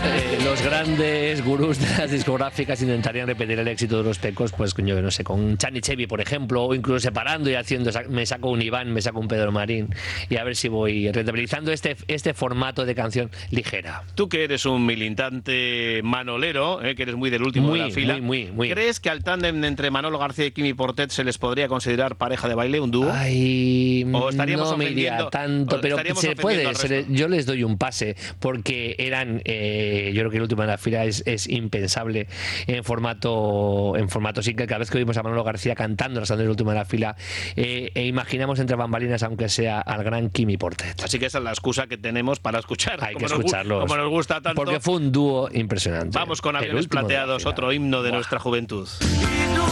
los grandes gurús de las discográficas intentarían repetir el éxito de los Tecos, pues yo no sé, con Chani Chevy, por ejemplo, o incluso separando y haciendo, me saco un Iván, me saco un Pedro Marín, y a ver si voy rentabilizando este formato de canción ligera. Tú que eres un militante manolero, que eres muy del último de la fila, muy. ¿Crees que al tándem entre Manolo García y Quimi Portet se les podría considerar pareja de baile, un dúo? Ay, ¿O estaríamos no me iría tanto, pero se puede. Yo les doy un pase, porque eran, yo creo que el último de la fila es impensable en formato single. Cada vez que oímos a Manolo García cantando las canciones del último de la fila, imaginamos entre bambalinas, aunque sea al gran Quimi Portet. Así que esa es la excusa que tenemos para escuchar. Hay que escucharlos, como nos gusta tanto. Porque fue un dúo impresionante. Vamos con Aviones Plateados, otro himno de nuestra juventud.